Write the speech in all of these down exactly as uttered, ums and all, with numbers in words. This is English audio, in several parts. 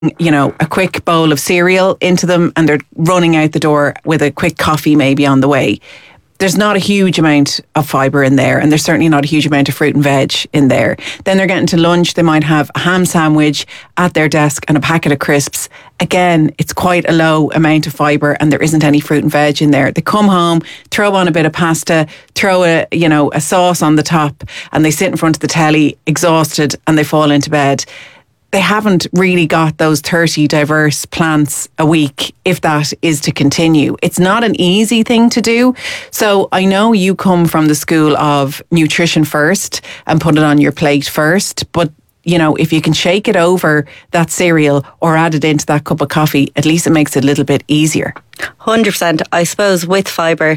you know, a quick bowl of cereal into them and they're running out the door with a quick coffee maybe on the way. There's not a huge amount of fibre in there, and there's certainly not a huge amount of fruit and veg in there. Then they're getting to lunch, they might have a ham sandwich at their desk and a packet of crisps. Again, it's quite a low amount of fibre and there isn't any fruit and veg in there. They come home, throw on a bit of pasta, throw a, you know, a sauce on the top, and they sit in front of the telly exhausted and they fall into bed. They haven't really got those thirty diverse plants a week, if that is to continue. It's not an easy thing to do. So I know you come from the school of nutrition first and put it on your plate first, but you know, if you can shake it over that cereal or add it into that cup of coffee, at least it makes it a little bit easier. one hundred percent. I suppose with fibre,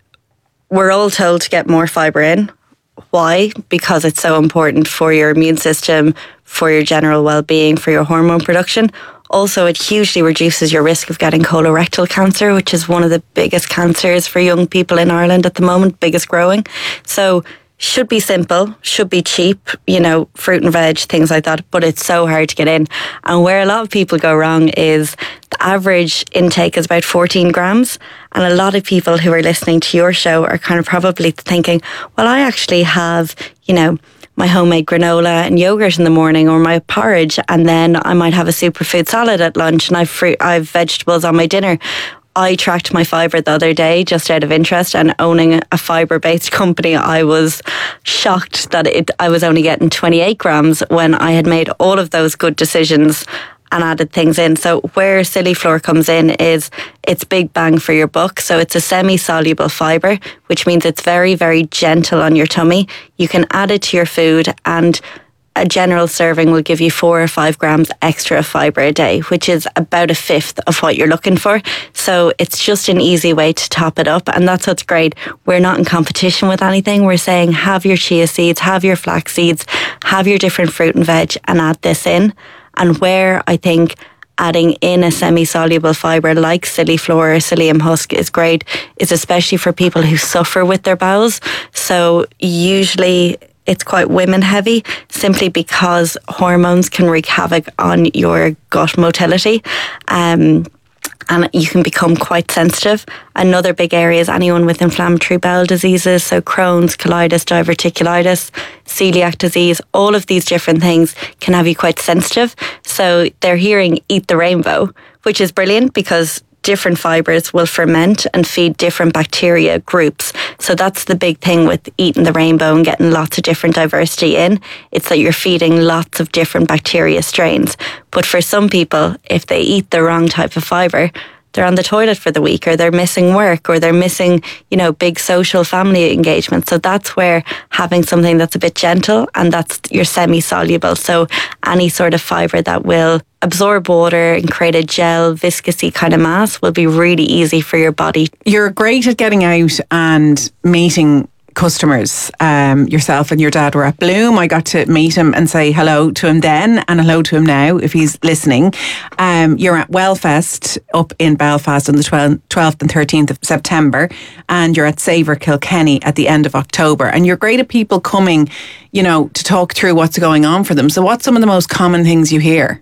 we're all told to get more fibre in. Why? Because it's so important for your immune system, for your general well-being, for your hormone production. Also, it hugely reduces your risk of getting colorectal cancer, which is one of the biggest cancers for young people in Ireland at the moment, biggest growing. So should be simple, should be cheap, you know, fruit and veg, things like that, but it's so hard to get in. And where a lot of people go wrong is the average intake is about fourteen grams. And a lot of people who are listening to your show are kind of probably thinking, well, I actually have, you know, my homemade granola and yogurt in the morning, or my porridge, and then I might have a superfood salad at lunch, and I've fruit, I've vegetables on my dinner. I tracked my fibre the other day just out of interest, and owning a fibre-based company, I was shocked that it I was only getting twenty-eight grams when I had made all of those good decisions and added things in. So where Siliflor comes in is it's big bang for your buck. So it's a semi-soluble fibre, which means it's very, very gentle on your tummy. You can add it to your food, and a general serving will give you four or five grams extra fibre a day, which is about a fifth of what you're looking for. So it's just an easy way to top it up. And that's what's great. We're not in competition with anything. We're saying have your chia seeds, have your flax seeds, have your different fruit and veg, and add this in. And where I think adding in a semi-soluble fibre like Siliflor or psyllium husk is great is especially for people who suffer with their bowels. So usually it's quite women heavy, simply because hormones can wreak havoc on your gut motility. Um, and you can become quite sensitive. Another big area is anyone with inflammatory bowel diseases, so Crohn's, colitis, diverticulitis, celiac disease, all of these different things can have you quite sensitive. So they're hearing eat the rainbow, which is brilliant because different fibres will ferment and feed different bacteria groups. So that's the big thing with eating the rainbow and getting lots of different diversity in. It's that you're feeding lots of different bacteria strains. But for some people, if they eat the wrong type of fibre, they're on the toilet for the week, or they're missing work, or they're missing, you know, big social family engagement. So that's where having something that's a bit gentle and that's your semi-soluble. So any sort of fibre that will absorb water and create a gel, viscousy kind of mass will be really easy for your body. You're great at getting out and meeting customers. Um, yourself and your dad were at Bloom. I got to meet him and say hello to him then, and hello to him now if he's listening. Um, you're at Wellfest up in Belfast on the twelfth and thirteenth of September, and you're at Savour Kilkenny at the end of October. And you're great at people coming, you know, to talk through what's going on for them. So what's some of the most common things you hear?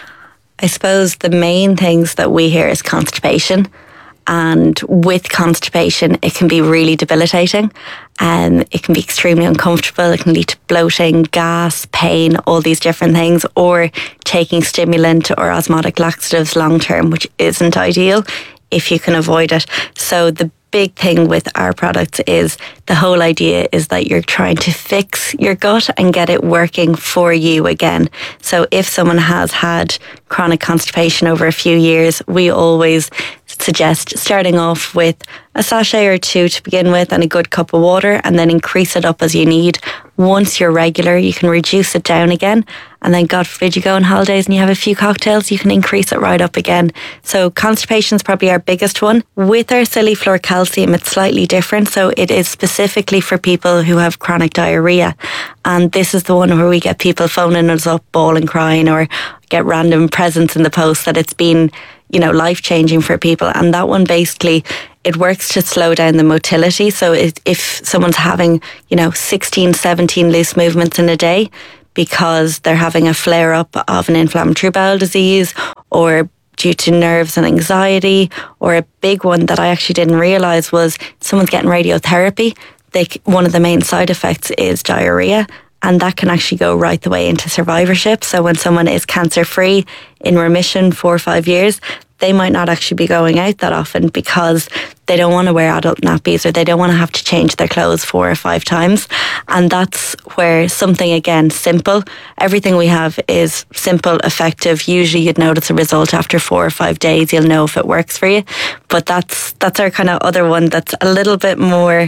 I suppose the main things that we hear is constipation. And with constipation, it can be really debilitating. And um, it can be extremely uncomfortable. It can lead to bloating, gas, pain, all these different things, or taking stimulant or osmotic laxatives long term, which isn't ideal if you can avoid it. So the big thing with our products is the whole idea is that you're trying to fix your gut and get it working for you again. So if someone has had chronic constipation over a few years, we always suggest starting off with a sachet or two to begin with and a good cup of water, and then increase it up as you need. Once you're regular, you can reduce it down again, and then God forbid you go on holidays and you have a few cocktails, you can increase it right up again. So constipation is probably our biggest one. With our Siliflor calcium, it's slightly different. So it is specifically for people who have chronic diarrhea, and this is the one where we get people phoning us up bawling, crying, or get random presents in the post that it's been, you know, life-changing for people. And that one basically, it works to slow down the motility. So it, if someone's having, you know, sixteen, seventeen loose movements in a day, because they're having a flare-up of an inflammatory bowel disease or due to nerves and anxiety, or a big one that I actually didn't realise was someone's getting radiotherapy. They, one of the main side effects is diarrhoea, and that can actually go right the way into survivorship. So when someone is cancer-free, in remission for five years, they might not actually be going out that often because they don't want to wear adult nappies or they don't want to have to change their clothes four or five times. And that's where something, again, simple. Everything we have is simple, effective. Usually you'd notice a result after four or five days. You'll know if it works for you. But that's that's our kind of other one that's a little bit more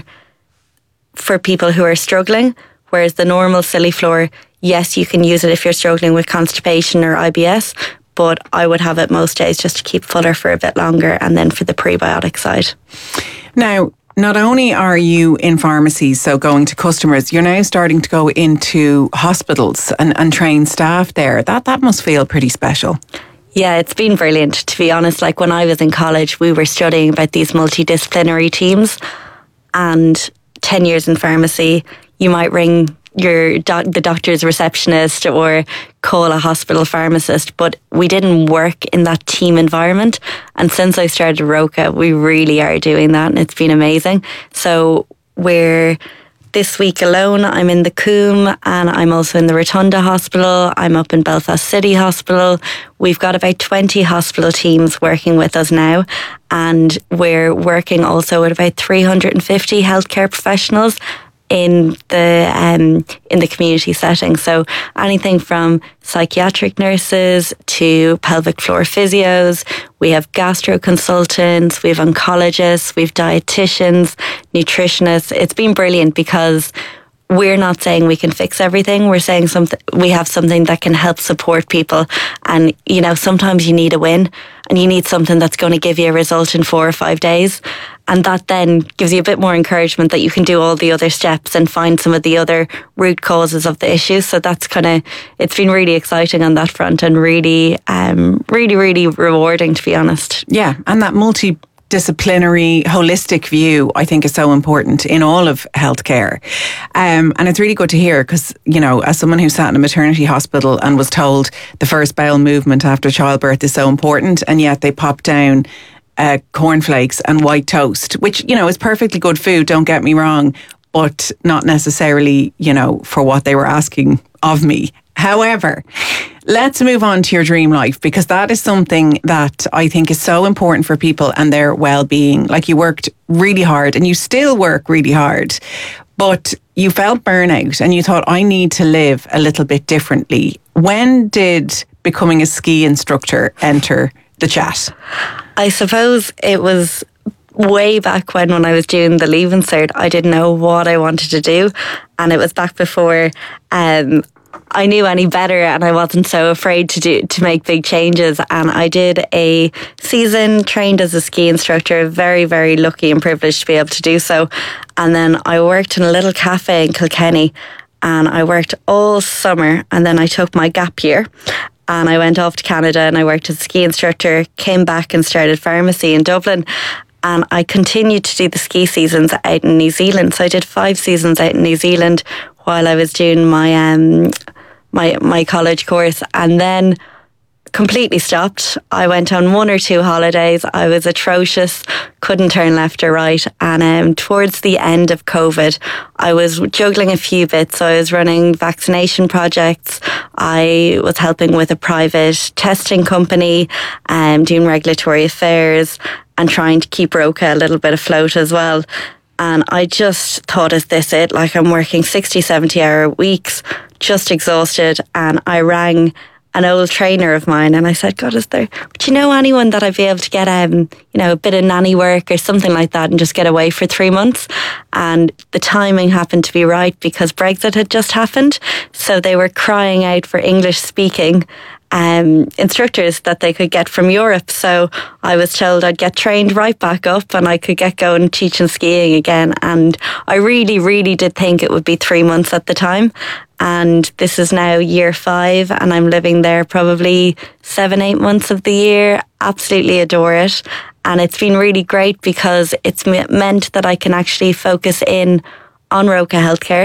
for people who are struggling. Whereas the normal Siliflor, yes, you can use it if you're struggling with constipation or I B S, but I would have it most days just to keep fuller for a bit longer, and then for the prebiotic side. Now, not only are you in pharmacies, so going to customers, you're now starting to go into hospitals and, and train staff there. That that must feel pretty special. Yeah, it's been brilliant, to be honest. Like when I was in college, we were studying about these multidisciplinary teams, and ten years in pharmacy, you might ring your doc- the doctor's receptionist or call a hospital pharmacist, but we didn't work in that team environment. And since I started Roka, we really are doing that, and it's been amazing. So we're this week alone, I'm in the Coombe, and I'm also in the Rotunda Hospital. I'm up in Belfast City Hospital. We've got about twenty hospital teams working with us now, and we're working also with about three hundred fifty healthcare professionals in the um, in the community setting. So anything from psychiatric nurses to pelvic floor physios, we have gastro consultants, we have oncologists, we have dietitians, nutritionists. It's been brilliant because we're not saying we can fix everything. We're saying something, we have something that can help support people. And, you know, sometimes you need a win and you need something that's going to give you a result in four or five days. And that then gives you a bit more encouragement that you can do all the other steps and find some of the other root causes of the issues. So that's kind of, it's been really exciting on that front, and really, um, really, really rewarding, to be honest. Yeah, and that multi disciplinary, holistic view, I think, is so important in all of healthcare. Um, and it's really good to hear because, you know, as someone who sat in a maternity hospital and was told the first bowel movement after childbirth is so important, and yet they pop down uh, cornflakes and white toast, which, you know, is perfectly good food, don't get me wrong, but not necessarily, you know, for what they were asking of me. However, let's move on to your dream life, because that is something that I think is so important for people and their well-being. Like, you worked really hard and you still work really hard, but you felt burnout and you thought, I need to live a little bit differently. When did becoming a ski instructor enter the chat? I suppose it was way back when, when I was doing the Leaving Cert. I didn't know what I wanted to do, and it was back before um, I knew any better, and I wasn't so afraid to do to make big changes. And I did a season, trained as a ski instructor, very, very lucky and privileged to be able to do so. And then I worked in a little cafe in Kilkenny, and I worked all summer, and then I took my gap year. And I went off to Canada and I worked as a ski instructor, came back and started pharmacy in Dublin. And I continued to do the ski seasons out in New Zealand. So I did five seasons out in New Zealand while I was doing my um my my college course, and then completely stopped. I went on one or two holidays. I was atrocious, couldn't turn left or right. And um, towards the end of COVID, I was juggling a few bits. So I was running vaccination projects. I was helping with a private testing company, um, doing regulatory affairs, and trying to keep Roka a little bit afloat as well. And I just thought, is this it? Like, I'm working sixty, seventy hour weeks, just exhausted. And I rang an old trainer of mine and I said, God, is there, would you know anyone that I'd be able to get, um, you know, a bit of nanny work or something like that and just get away for three months? And the timing happened to be right because Brexit had just happened. So they were crying out for English speaking Um, instructors that they could get from Europe. So I was told I'd get trained right back up and I could get going teaching skiing again. And I really, really did think it would be three months at the time. And this is now year five and I'm living there probably seven, eight months of the year. Absolutely adore it. And it's been really great because it's meant that I can actually focus in on Roka Healthcare.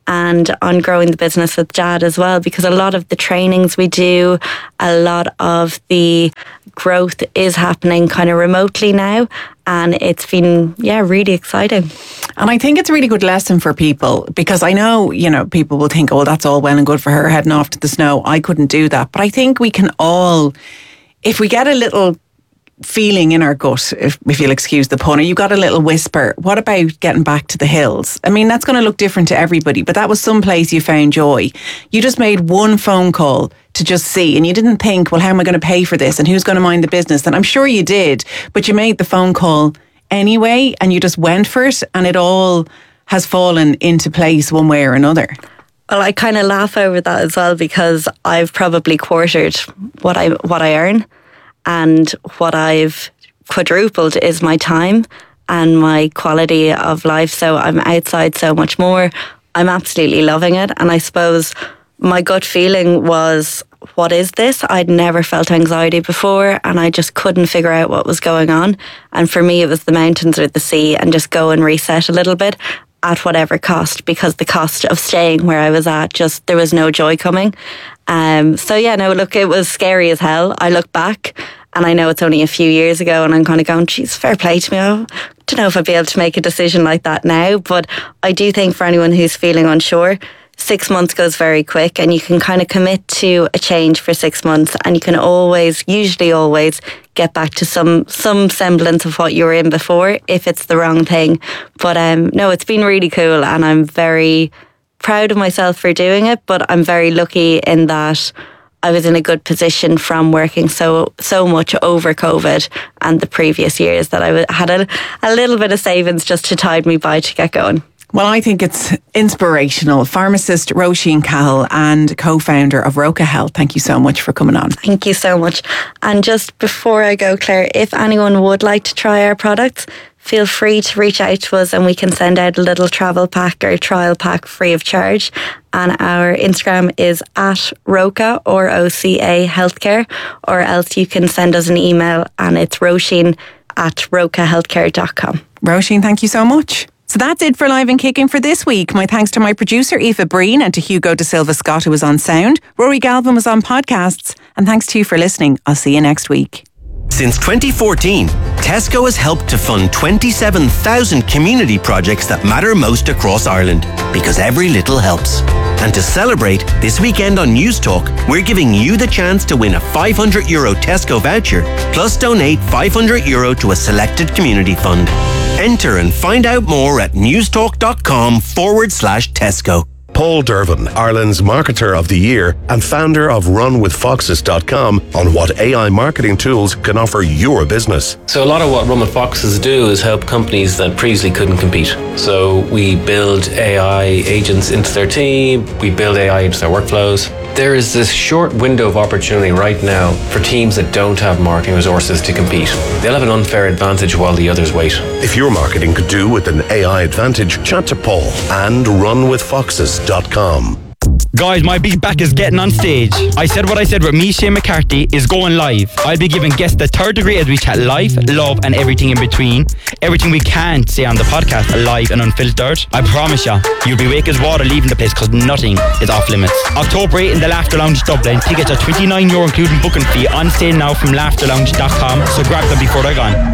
and on growing the business with Dad as well, because a lot of the trainings we do, a lot of the growth is happening kind of remotely now, and it's been, yeah, really exciting. And I think it's a really good lesson for people, because I know, you know, people will think, oh, that's all well and good for her heading off to the snow. I couldn't do that. But I think we can all, if we get a little feeling in our gut, if, if you'll excuse the pun, or you got a little whisper, what about getting back to the hills? I mean, that's going to look different to everybody, but that was some place you found joy. You just made one phone call to just see, and you didn't think, well, how am I going to pay for this and who's going to mind the business? And I'm sure you did, but you made the phone call anyway, and you just went for it, and it all has fallen into place one way or another. Well, I kind of laugh over that as well, because I've probably quartered what I what I earn. And what I've quadrupled is my time and my quality of life. So I'm outside so much more. I'm absolutely loving it. And I suppose my gut feeling was, what is this? I'd never felt anxiety before, and I just couldn't figure out what was going on. And for me, it was the mountains or the sea, and just go and reset a little bit at whatever cost, because the cost of staying where I was at, just there was no joy coming. Um, so yeah, no, look, it was scary as hell. I look back and I know it's only a few years ago, and I'm kind of going, geez, fair play to me. I don't know if I'd be able to make a decision like that now, but I do think for anyone who's feeling unsure, six months goes very quick, and you can kind of commit to a change for six months, and you can always, usually always, get back to some some semblance of what you were in before, if it's the wrong thing. But um, no, it's been really cool, and I'm very proud of myself for doing it, but I'm very lucky in that I was in a good position from working so so much over COVID and the previous years, that I w- had a, a little bit of savings just to tide me by to get going. Well, I think it's inspirational. Pharmacist Roisin Cahill and co-founder of Roca Health, thank you so much for coming on. Thank you so much. And just before I go, Claire, if anyone would like to try our products, feel free to reach out to us, and we can send out a little travel pack or trial pack free of charge. And our Instagram is at Roca, or O C A Healthcare, or else you can send us an email, and it's Roisin at roca healthcare dot com. Roisin, thank you so much. So that's it for Live and Kicking for this week. My thanks to my producer, Aoife Breen, and to Hugo De Silva Scott, who was on sound. Rory Galvin was on podcasts. And thanks to you for listening. I'll see you next week. Since twenty fourteen, Tesco has helped to fund twenty-seven thousand community projects that matter most across Ireland, because every little helps. And to celebrate, this weekend on News Talk, we're giving you the chance to win a five hundred euro Tesco voucher, plus donate five hundred euro to a selected community fund. Enter and find out more at newstalk.com forward slash Tesco. Paul Dervin, Ireland's Marketer of the Year and founder of run with foxes dot com, on what A I marketing tools can offer your business. So a lot of what Run with Foxes do is help companies that previously couldn't compete. So we build A I agents into their team, we build A I into their workflows. There is this short window of opportunity right now for teams that don't have marketing resources to compete. They'll have an unfair advantage while the others wait. If your marketing could do with an A I advantage, chat to Paul and run with foxes dot com. Guys, my big back is getting on stage. I said what I said with me, Shane McCarthy, is going live. I'll be giving guests the third degree as we chat life, love and everything in between. Everything we can't say on the podcast, live and unfiltered. I promise ya, you'll be wake as water leaving the place, because nothing is off limits. October eighth in the Laughter Lounge Dublin. Tickets are twenty-nine euro including booking fee, on sale now from laughter lounge dot com. So grab them before they're gone.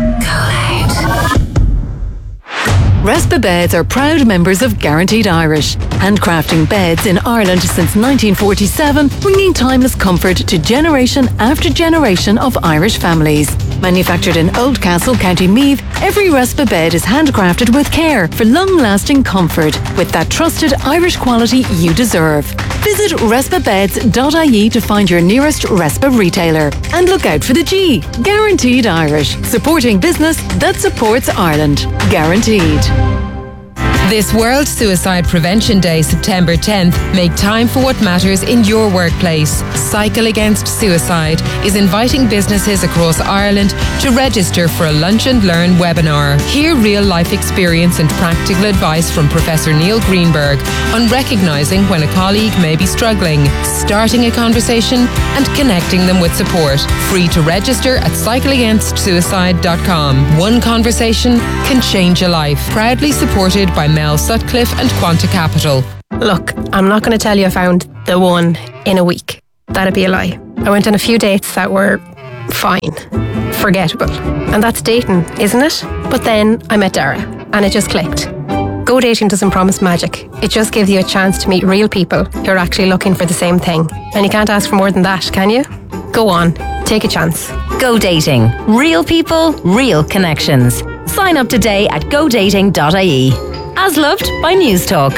Respa Beds are proud members of Guaranteed Irish, handcrafting beds in Ireland since nineteen forty-seven, bringing timeless comfort to generation after generation of Irish families. Manufactured in Oldcastle, County Meath, every Respa bed is handcrafted with care for long-lasting comfort, with that trusted Irish quality you deserve. Visit respa beds dot I E to find your nearest Respa retailer. And look out for the G, Guaranteed Irish, supporting business that supports Ireland. Guaranteed. This World Suicide Prevention Day, September tenth, make time for what matters in your workplace. Cycle Against Suicide is inviting businesses across Ireland to register for a Lunch and Learn webinar. Hear real-life experience and practical advice from Professor Neil Greenberg on recognising when a colleague may be struggling, starting a conversation and connecting them with support. Free to register at cycle against suicide dot com. One conversation can change a life. Proudly supported by Mel Sutcliffe and Quanta Capital. Look, I'm not going to tell you I found the one in a week. That'd be a lie. I went on a few dates that were fine, forgettable. And that's dating, isn't it? But then I met Dara and it just clicked. Go Dating doesn't promise magic. It just gives you a chance to meet real people who are actually looking for the same thing. And you can't ask for more than that, can you? Go on, take a chance. Go Dating. Real people, real connections. Sign up today at go dating dot I E. As loved by News Talk.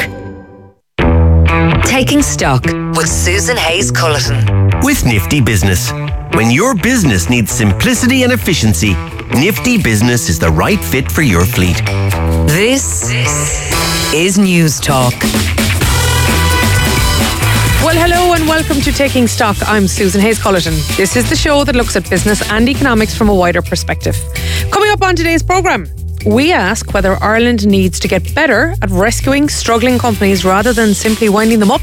Taking Stock with Susan Hayes Culleton. With Nifty Business. When your business needs simplicity and efficiency, Nifty Business is the right fit for your fleet. This is News Talk. Well, hello and welcome to Taking Stock. I'm Susan Hayes Culleton. This is the show that looks at business and economics from a wider perspective. Coming up on today's programme, we ask whether Ireland needs to get better at rescuing struggling companies rather than simply winding them up.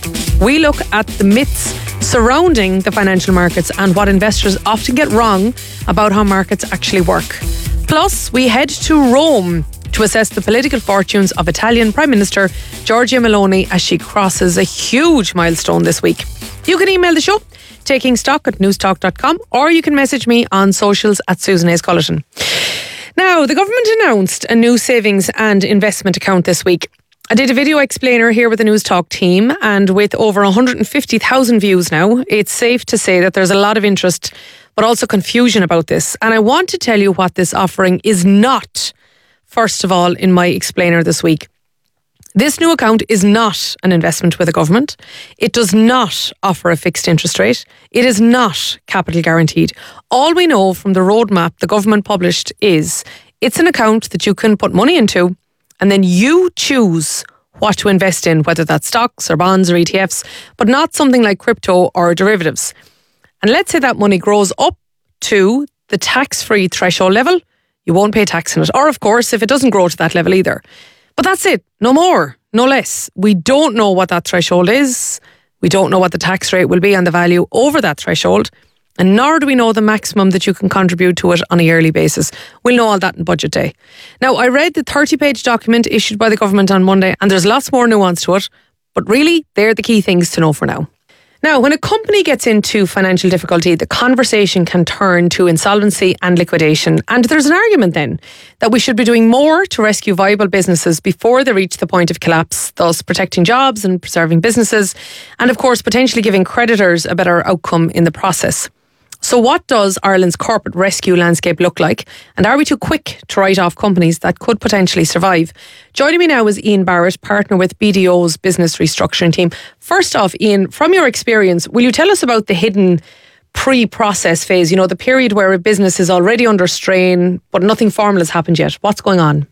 We look at the myths surrounding the financial markets and what investors often get wrong about how markets actually work. Plus, we head to Rome to assess the political fortunes of Italian Prime Minister Giorgia Meloni as she crosses a huge milestone this week. You can email the show, taking stock at newstalk dot com, or you can message me on socials at Susan Hayes Culleton. Now, the government announced a new savings and investment account this week. I did a video explainer here with the News Talk team, and with over one hundred fifty thousand views now, it's safe to say that there's a lot of interest, but also confusion about this. And I want to tell you what this offering is not, first of all, in my explainer this week. This new account is not an investment with the government. It does not offer a fixed interest rate. It is not capital guaranteed. All we know from the roadmap the government published is it's an account that you can put money into and then you choose what to invest in, whether that's stocks or bonds or E T Fs, but not something like crypto or derivatives. And let's say that money grows up to the tax-free threshold level, you won't pay tax on it. Or, of course, if it doesn't grow to that level either. But that's it. No more, no less. We don't know what that threshold is. We don't know what the tax rate will be on the value over that threshold. And nor do we know the maximum that you can contribute to it on a yearly basis. We'll know all that in budget day. Now, I read the thirty-page document issued by the government on Monday, and there's lots more nuance to it. But really, they're the key things to know for now. Now, when a company gets into financial difficulty, the conversation can turn to insolvency and liquidation. And there's an argument then that we should be doing more to rescue viable businesses before they reach the point of collapse, thus protecting jobs and preserving businesses, and of course, potentially giving creditors a better outcome in the process. So what does Ireland's corporate rescue landscape look like? And are we too quick to write off companies that could potentially survive? Joining me now is Ian Barrett, partner with B D O's business restructuring team. First off, Ian, from your experience, will you tell us about the hidden pre-process phase, you know, the period where a business is already under strain, but nothing formal has happened yet? What's going on?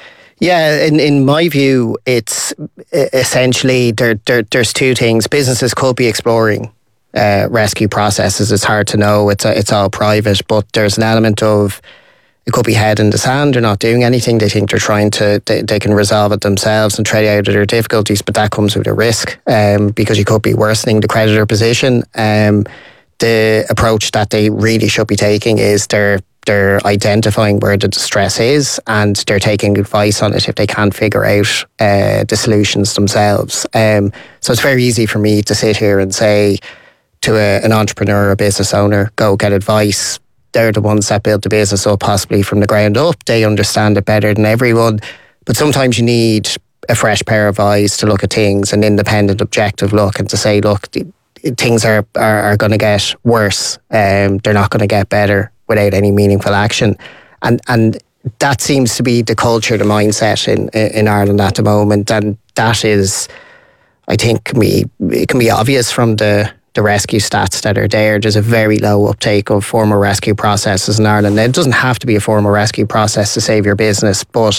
Yeah, in, in my view, it's essentially there, there. There's two things. Businesses could be exploring Uh, rescue processes. It's hard to know. It's a, it's all private, but there's an element of it could be head in the sand. They're not doing anything. They think they're trying to. They, they can resolve it themselves and trade out of their difficulties, but that comes with a risk um, because you could be worsening the creditor position. Um, the approach that they really should be taking is they're they're identifying where the distress is and they're taking advice on it if they can't figure out uh, the solutions themselves. Um, so it's very easy for me to sit here and say to a, an entrepreneur, a business owner, go get advice. They're the ones that built the business up possibly from the ground up. They understand it better than everyone. But sometimes you need a fresh pair of eyes to look at things, an independent, objective look, and to say, look, things are, are, are going to get worse. Um, they're not going to get better without any meaningful action. And and that seems to be the culture, the mindset in, in Ireland at the moment. And that is, I think, can be, it can be obvious from the the rescue stats that are there. There's a very low uptake of formal rescue processes in Ireland. Now, it doesn't have to be a formal rescue process to save your business, but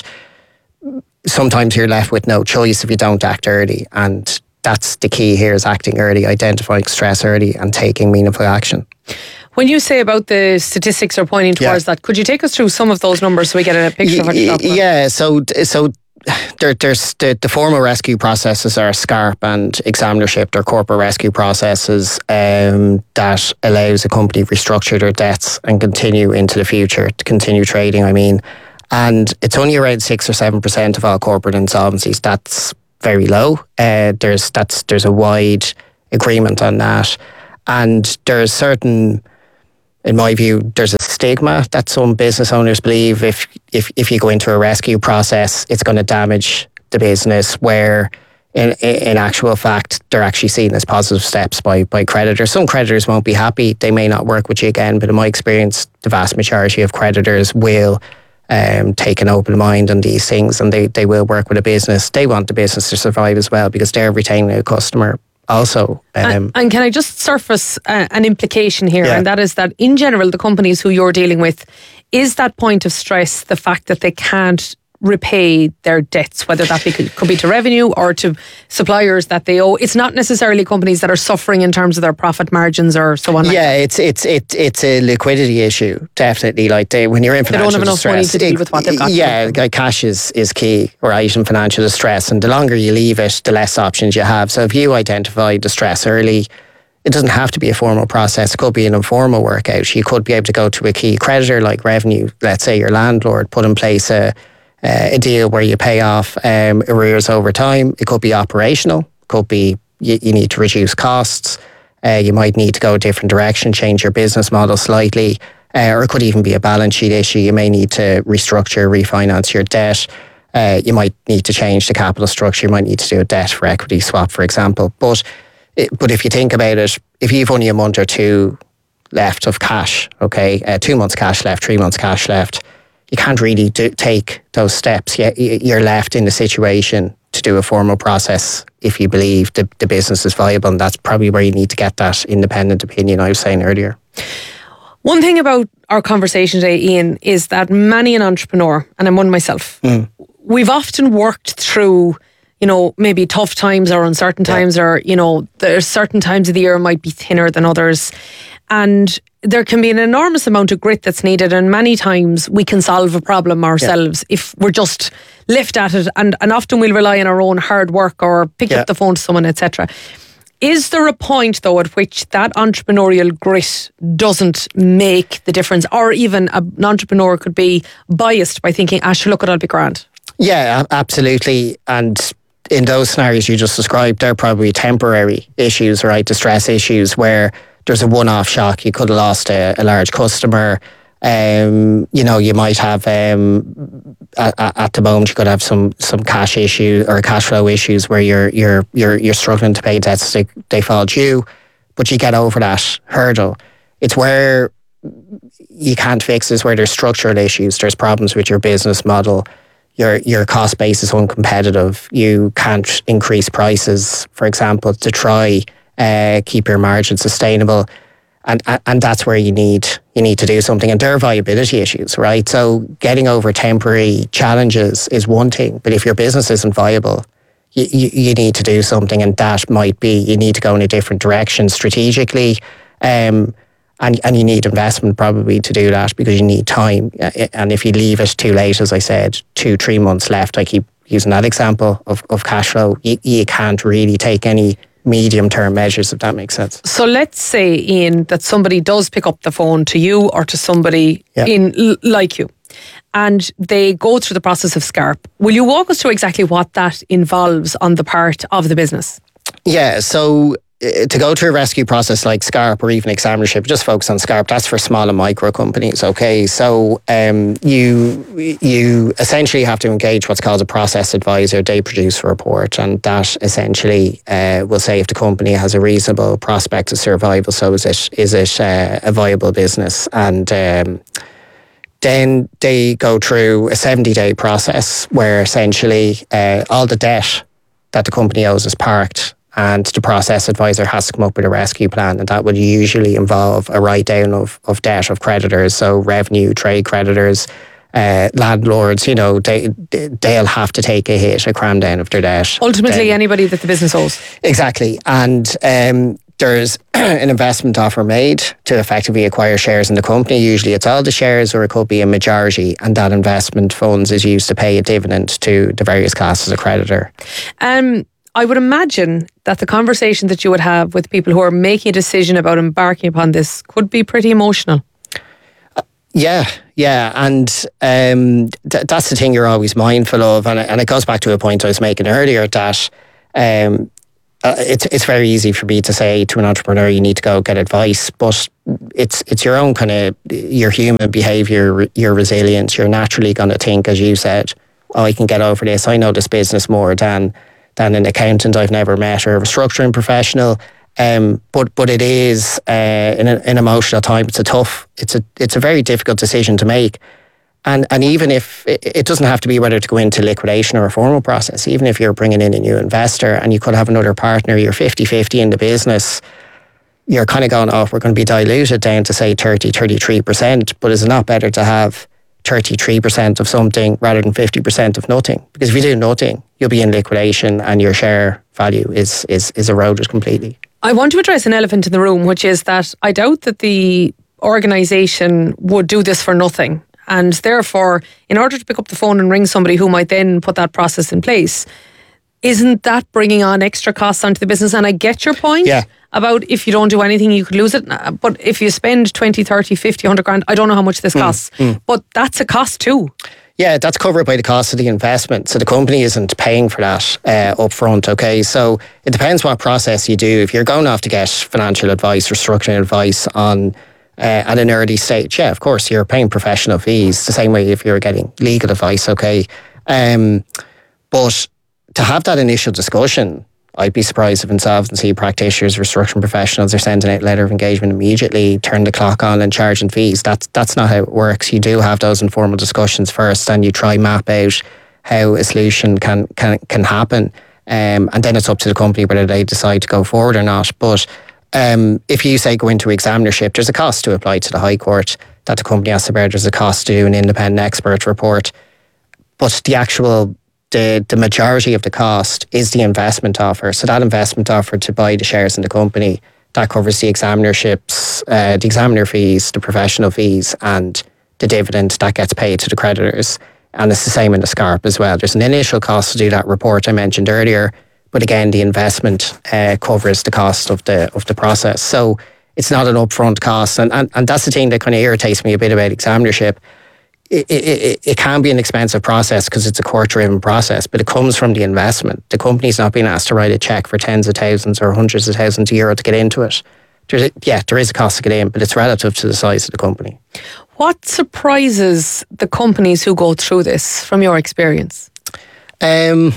sometimes you're left with no choice if you don't act early. And that's the key here, is acting early, identifying stress early and taking meaningful action. When you say about the statistics are pointing towards yeah. that, could you take us through some of those numbers so we get a picture of what you're talking about? Yeah, so, so There, there's the, the formal rescue processes are SCARP and examinership. They're corporate rescue processes um, that allows a company to restructure their debts and continue into the future, to continue trading, I mean. And it's only around six or seven percent of all corporate insolvencies. That's very low. Uh, there's that's there's a wide agreement on that, and there's certain, in my view, there's a stigma that some business owners believe if if if you go into a rescue process, it's going to damage the business, where in in actual fact they're actually seen as positive steps by by creditors. Some creditors won't be happy; they may not work with you again. But in my experience, the vast majority of creditors will um, take an open mind on these things, and they they will work with a business. They want the business to survive as well, because they're retaining a customer also. Um, and, and can I just surface uh, an implication here, yeah. and that is that in general, the companies who you're dealing with, is that point of stress the fact that they can't repay their debts, whether that be, could be to revenue or to suppliers that they owe? It's not necessarily companies that are suffering in terms of their profit margins or so on. Yeah, like it's it's it, it's a liquidity issue, definitely. Like they, when you're in financial they don't have enough distress, money to deal it, with what they've got. Yeah, like cash is, is key, right, in financial distress, and the longer you leave it, the less options you have. So if you identify distress early, it doesn't have to be a formal process. It could be an informal workout. You could be able to go to a key creditor like revenue, let's say your landlord, put in place a Uh, a deal where you pay off um, arrears over time. It could be operational. It could be you, you need to reduce costs. Uh, you might need to go a different direction, change your business model slightly. Uh, or it could even be a balance sheet issue. You may need to restructure, refinance your debt. Uh, you might need to change the capital structure. You might need to do a debt for equity swap, for example. But, it, but if you think about it, if you've only a month or two left of cash, okay, uh, two months cash left, three months cash left, you can't really do, take those steps. You're left in the situation to do a formal process if you believe the, the business is viable, and that's probably where you need to get that independent opinion I was saying earlier. One thing about our conversation today, Ian, is that many an entrepreneur, and I'm one myself, mm. we've often worked through, you know, maybe tough times or uncertain times, yeah. or, you know, there's certain times of the year might be thinner than others. And there can be an enormous amount of grit that's needed, and many times we can solve a problem ourselves yeah. if we're just left at it, and, and often we'll rely on our own hard work or pick yeah. up the phone to someone, et cetera. Is there a point, though, at which that entrepreneurial grit doesn't make the difference, or even a, an entrepreneur could be biased by thinking, ah, sure, look, it'll be grand? Yeah, absolutely. And in those scenarios you just described, they're probably temporary issues, right? Distress issues where there's a one-off shock. You could have lost a, a large customer. Um, you know, you might have um, at, at the moment you could have some some cash issue or cash flow issues where you're you're you're you're struggling to pay debts. They, they fall due, but you get over that hurdle. It's where you can't fix is where there's structural issues. There's problems with your business model. Your your cost base is uncompetitive. You can't increase prices, for example, to try Uh, keep your margin sustainable, and and that's where you need you need to do something. And there are viability issues, right? So getting over temporary challenges is one thing, but if your business isn't viable, you, you, you need to do something, and that might be you need to go in a different direction strategically, um, and and you need investment probably to do that, because you need time. And if you leave it too late, as I said, two three months left, I keep using that example of of cash flow. You, you can't really take any medium-term measures, if that makes sense. So let's say, Ian, that somebody does pick up the phone to you or to somebody yeah. in like you, and they go through the process of SCARP. Will you walk us through exactly what that involves on the part of the business? Yeah, so uh, to go through a rescue process like SCARP or even examinership, just focus on SCARP, that's for small and micro companies, okay? So um, you you essentially have to engage what's called a process advisor. They produce a report, and that essentially uh, will say if the company has a reasonable prospect of survival. So is it is it uh, a viable business? And um, then they go through a seventy-day process where essentially uh, all the debt that the company owes is parked, and the process advisor has to come up with a rescue plan, and that would usually involve a write-down of, of debt of creditors, so revenue, trade creditors, uh, landlords, you know, they, they'll have to take a hit, a cram down of their debt. Ultimately, then, anybody that the business owes. Exactly. And um, there's an investment offer made to effectively acquire shares in the company. Usually it's all the shares, or it could be a majority, and that investment funds is used to pay a dividend to the various classes of creditor. Um. I would imagine that the conversation that you would have with people who are making a decision about embarking upon this could be pretty emotional. Yeah, yeah, and um, th- that's the thing you're always mindful of, and, and it goes back to a point I was making earlier that um, uh, it's it's very easy for me to say to an entrepreneur, you need to go get advice, but it's it's your own kind of, your human behaviour, your resilience. You're naturally going to think, as you said, oh, I can get over this. I know this business more than than an accountant I've never met or a restructuring professional. Um, but but it is uh, in an in emotional time. It's a tough. It's a it's a very difficult decision to make, and and even if it, it doesn't have to be whether to go into liquidation or a formal process. Even if you're bringing in a new investor and you could have another partner, you're fifty-fifty in the business. You're kind of going, oh, we're going to be diluted down to say thirty, thirty-three percent. But is it not better to have thirty-three percent of something rather than fifty percent of nothing? Because if you do nothing, you'll be in liquidation and your share value is is is eroded completely. I want to address an elephant in the room, which is that I doubt that the organisation would do this for nothing. And therefore, in order to pick up the phone and ring somebody who might then put that process in place, isn't that bringing on extra costs onto the business? And I get your point yeah. about if you don't do anything, you could lose it. But if you spend twenty, thirty, fifty, one hundred grand, I don't know how much this Mm, costs, mm. but that's a cost too. Yeah, that's covered by the cost of the investment. So the company isn't paying for that uh, up front, okay? So it depends what process you do. If you're going off to get financial advice, restructuring advice on uh, at an early stage, yeah, of course, you're paying professional fees, the same way if you're getting legal advice, okay? Um, but to have that initial discussion, I'd be surprised if insolvency practitioners, restructuring professionals are sending out a letter of engagement immediately, turn the clock on and charging fees. That's that's not how it works. You do have those informal discussions first and you try map out how a solution can can, can happen. Um, and then it's up to the company whether they decide to go forward or not. But um, if you say go into examinership, there's a cost to apply to the High Court that the company has to bear. There's a cost to do an independent expert report. But the actual The, the majority of the cost is the investment offer. So that investment offer to buy the shares in the company, that covers the examinerships, uh, the examiner fees, the professional fees, and the dividend that gets paid to the creditors. And it's the same in the SCARP as well. There's an initial cost to do that report I mentioned earlier, but again, the investment uh, covers the cost of the of the process. So it's not an upfront cost, and and, and that's the thing that kind of irritates me a bit about examinership. It, it, it can be an expensive process because it's a court-driven process, but it comes from the investment. The company's not being asked to write a cheque for tens of thousands or hundreds of thousands of euro to get into it. There's a, yeah, there is a cost to get in, but it's relative to the size of the company. What surprises the companies who go through this, from your experience? Um,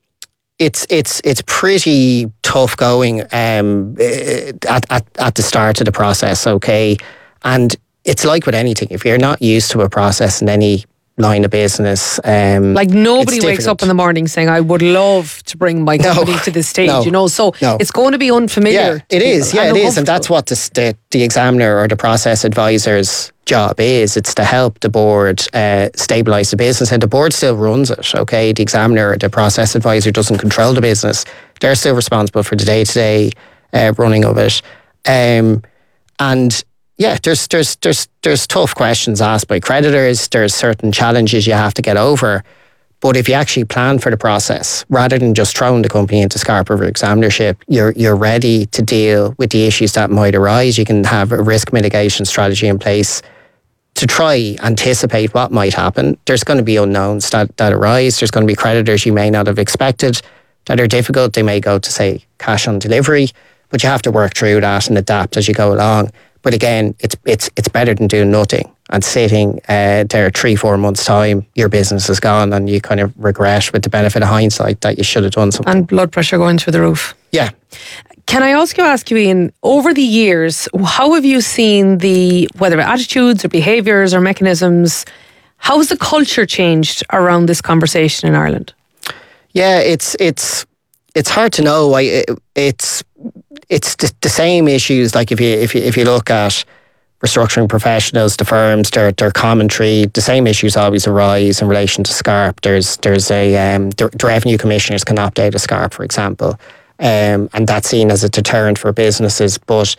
it's it's it's pretty tough going um, at, at at the start of the process. Okay, and it's like with anything. If you're not used to a process in any line of business, um, like nobody wakes up in the morning saying, "I would love to bring my company no, to this stage," no, you know. So no. it's going to be unfamiliar. Yeah, it is. Yeah, it is, and that's what the, the the examiner or the process advisor's job is. It's to help the board uh, stabilise the business, and the board still runs it. Okay, the examiner or the process advisor doesn't control the business; they're still responsible for the day to day running of it, um, and. Yeah, there's there's there's there's tough questions asked by creditors. There's certain challenges you have to get over. But if you actually plan for the process, rather than just throwing the company into SCARP or examinership, you're you're ready to deal with the issues that might arise. You can have a risk mitigation strategy in place to try anticipate what might happen. There's going to be unknowns that, that arise. There's going to be creditors you may not have expected that are difficult. They may go to, say, cash on delivery, but you have to work through that and adapt as you go along. But again, it's it's it's better than doing nothing and sitting uh, there three, four months' time, your business is gone and you kind of regret with the benefit of hindsight that you should have done something. And blood pressure going through the roof. Yeah. Can I also ask you, Ian, over the years, how have you seen the, whether attitudes or behaviours or mechanisms, how has the culture changed around this conversation in Ireland? Yeah, it's it's it's hard to know. I, it, it's it's the, the same issues. Like if you if you if you look at restructuring professionals, the firms, their their commentary, the same issues always arise in relation to SCARP. There's there's a um, the, the revenue commissioners can opt out of SCARP, for example, um, and that's seen as a deterrent for businesses. But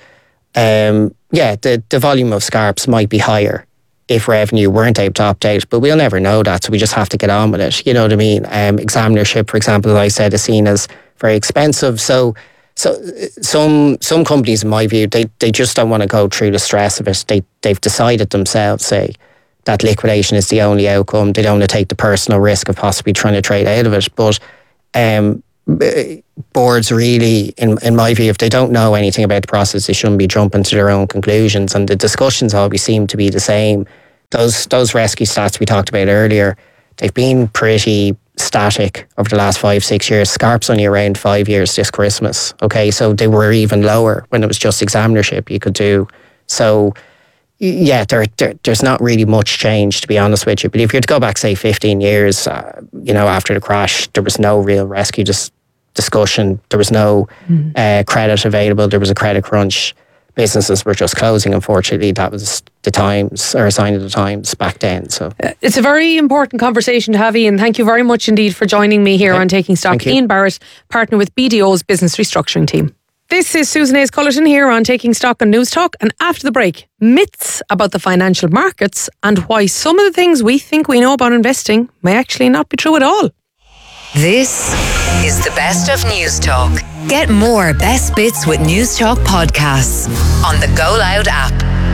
um, yeah, the the volume of SCARPs might be higher if revenue weren't able to opt out, but we'll never know that, so we just have to get on with it. You know what I mean? Um, examinership, for example, as I said, is seen as very expensive. So, so some some companies, in my view, they, they just don't want to go through the stress of it. They they've decided themselves, say, that liquidation is the only outcome. They don't want to take the personal risk of possibly trying to trade out of it. But um, boards really, in, in my view, if they don't know anything about the process, they shouldn't be jumping to their own conclusions. And the discussions always seem to be the same. Those those rescue stats we talked about earlier, they've been pretty static over the last five, six years. Scarp's only around five years this Christmas. Okay, so they were even lower when it was just examinership you could do. So yeah, there, there there's not really much change, to be honest with you. But if you were to go back, say, fifteen years, uh, you know, after the crash, there was no real rescue dis- discussion. There was no mm. uh, credit available. There was a credit crunch. Businesses were just closing, unfortunately. That was the times, or a sign of the times back then. So it's a very important conversation to have, Ian. Thank you very much indeed for joining me here okay. on Taking Stock. Ian Barrett, partner with B D O's Business Restructuring Team. This is Susan Hayes Cullerton here on Taking Stock on News Talk. And after the break, myths about the financial markets and why some of the things we think we know about investing may actually not be true at all. This is the best of News Talk. Get more best bits with News Talk podcasts on the Go Loud app.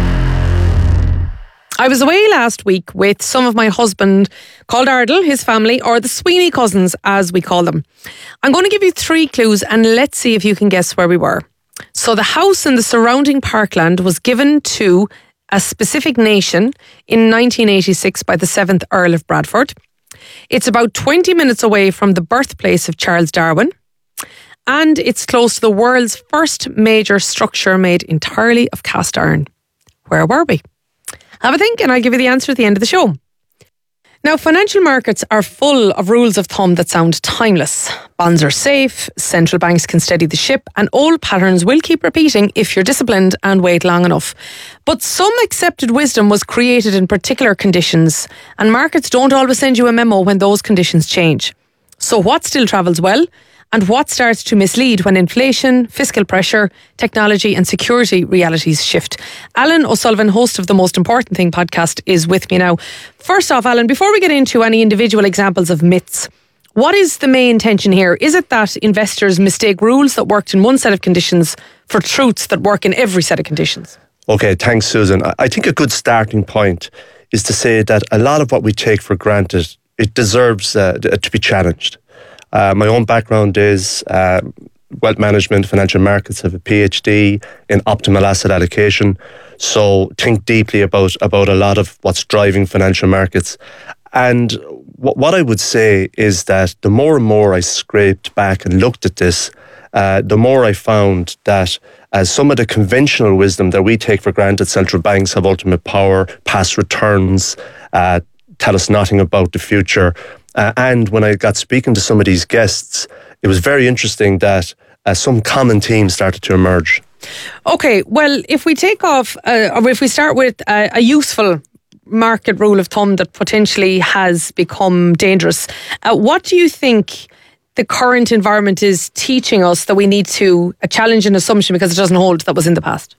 I was away last week with some of my husband called Ardle, his family, or the Sweeney cousins as we call them. I'm going to give you three clues and let's see if you can guess where we were. So the house in the surrounding parkland was given to a specific nation in nineteen eighty-six by the seventh Earl of Bradford. It's about twenty minutes away from the birthplace of Charles Darwin. And it's close to the world's first major structure made entirely of cast iron. Where were we? Have a think and I'll give you the answer at the end of the show. Now, financial markets are full of rules of thumb that sound timeless. Bonds are safe, central banks can steady the ship, and old patterns will keep repeating if you're disciplined and wait long enough. But some accepted wisdom was created in particular conditions, and markets don't always send you a memo when those conditions change. So what still travels well? And what starts to mislead when inflation, fiscal pressure, technology and security realities shift? Alan O'Sullivan, host of the Most Important Thing podcast, is with me now. First off, Alan, before we get into any individual examples of myths, what is the main tension here? Is it that investors mistake rules that worked in one set of conditions for truths that work in every set of conditions? Okay, thanks, Susan. I think a good starting point is to say that a lot of what we take for granted, it deserves uh, to be challenged. Uh, my own background is uh, wealth management, financial markets. I have a PhD in optimal asset allocation. So think deeply about, about a lot of what's driving financial markets. And w- what I would say is that the more and more I scraped back and looked at this, uh, the more I found that uh, some of the conventional wisdom that we take for granted, central banks have ultimate power, past returns, uh, tell us nothing about the future. Uh, and when I got speaking to some of these guests, it was very interesting that uh, some common themes started to emerge. Okay, well, if we take off, uh, or if we start with uh, a useful market rule of thumb that potentially has become dangerous, uh, what do you think the current environment is teaching us that we need to uh, challenge an assumption because it doesn't hold that was in the past?